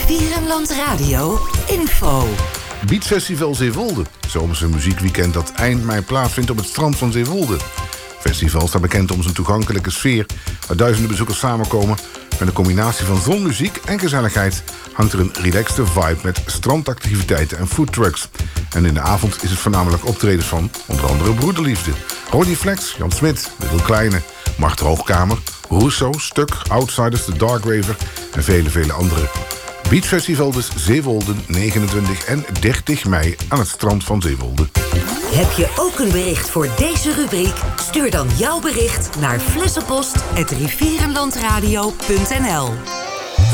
Rivierenland Radio info. Beachfestival Zeewolde. Zomerse muziekweekend dat eind mei plaatsvindt op het strand van Zeewolde. Het festival staat bekend om zijn toegankelijke sfeer, waar duizenden bezoekers samenkomen. Met een combinatie van zon, muziek en gezelligheid hangt er een relaxte vibe met strandactiviteiten en foodtrucks. En in de avond is het voornamelijk optredens van onder andere Broederliefde, Ronnie Flex, Jan Smit, Little Kleine, Mart Hoogkamer, Rousseau, Stuk, Outsiders, The Dark Raver en vele anderen. Beachfestival dus Zeewolde, 29 en 30 mei aan het strand van Zeewolde. Heb je ook een bericht voor deze rubriek? Stuur dan jouw bericht naar flessenpost@rivierenlandradio.nl.